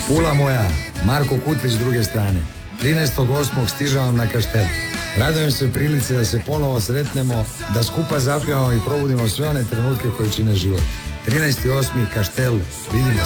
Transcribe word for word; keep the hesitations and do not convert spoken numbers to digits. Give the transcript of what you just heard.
Pula moja, Marko Kutlić s druge strane. trinaestog osmog stižavam na Kaštel. Radujem se prilici da se ponovo sretnemo, da skupa zapijamo i probudimo sve one trenutke koje čine život. trinaesti osmi Kaštel, vidimo